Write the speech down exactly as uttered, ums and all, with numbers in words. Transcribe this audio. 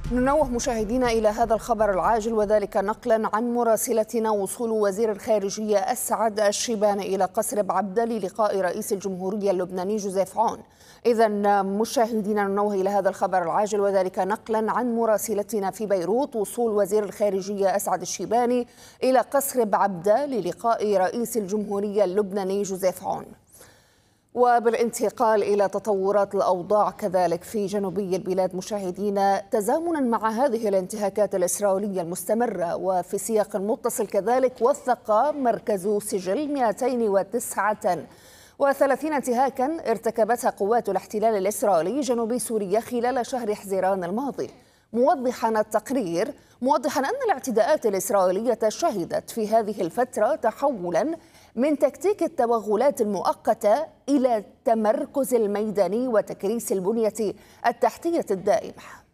ننوه مشاهدينا إلى هذا الخبر العاجل، وذلك نقلا عن مراسلتنا وصول وزير الخارجية أسعد الشيباني إلى قصر بعبدة للقاء رئيس الجمهورية اللبناني جوزيف عون. إذا مشاهدينا ننوه إلى هذا الخبر العاجل، وذلك نقلا عن مراسلتنا في بيروت وصول وزير الخارجية أسعد الشيباني إلى قصر بعبدة للقاء رئيس الجمهورية اللبناني جوزيف عون. وبالانتقال إلى تطورات الأوضاع كذلك في جنوبي البلاد مشاهدينا، تزامنا مع هذه الانتهاكات الإسرائيلية المستمرة وفي سياق متصل كذلك، وثق مركز سجل مئتين وتسعة وثلاثين انتهاكا ارتكبتها قوات الاحتلال الإسرائيلي جنوب سوريا خلال شهر حزيران الماضي، موضحا التقرير موضحا أن الاعتداءات الإسرائيلية شهدت في هذه الفترة تحولا من تكتيك التوغلات المؤقتة إلى التمركز الميداني وتكريس البنية التحتية الدائمة.